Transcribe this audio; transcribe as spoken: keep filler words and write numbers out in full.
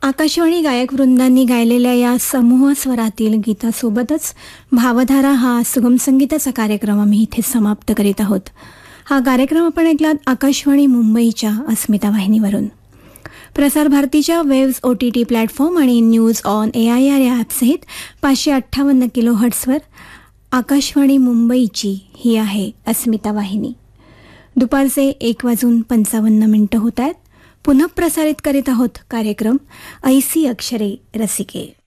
आकाशवाणी गायक वृंदांनी गायलेल्या या समूह स्वरातील गीतासोबतच भावधारा हा सुगम संगीताचा कार्यक्रम आम्ही इथे समाप्त करीत आहोत. हा कार्यक्रम आपण ऐकलात आकाशवाणी मुंबईच्या अस्मिता वाहिनीवरून. प्रसार भारतीच्या waves O T T platform आणि news on A I R या ॲपसहित पाचशे अठ्ठावन्न किलो हर्ट्सवर आकाशवाणी मुंबईची ही आहे अस्मिता वाहिनी. दुपारचे एक वाजून पंचावन्न मिनिटं होत आहेत. पुनः प्रसारित करीत आहोत कार्यक्रम ऐसी अक्षरे रसिके.